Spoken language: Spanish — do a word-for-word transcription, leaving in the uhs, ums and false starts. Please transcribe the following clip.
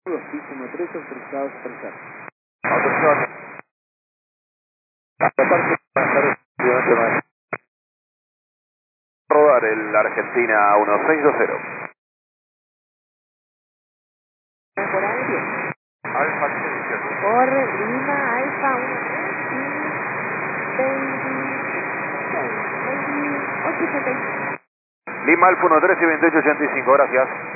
Los pisos uno tres autorizados a aterrizar. Autorizado. Rodar el Argentina uno seis dos cero. Por aire. Alfa seis. Corre Lima Alfa uno tres y veintiocho ochenta y cinco. Lima Alfa uno tres y veintiocho ochenta y cinco, gracias.